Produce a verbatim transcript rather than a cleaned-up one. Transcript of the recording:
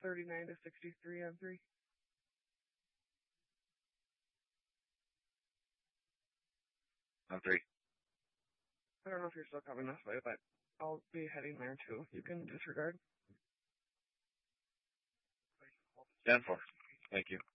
thirty-nine to sixty-three on three. On three. I don't know if you're still coming this way, but I'll be heading there too. You can disregard. ten four. Thank you.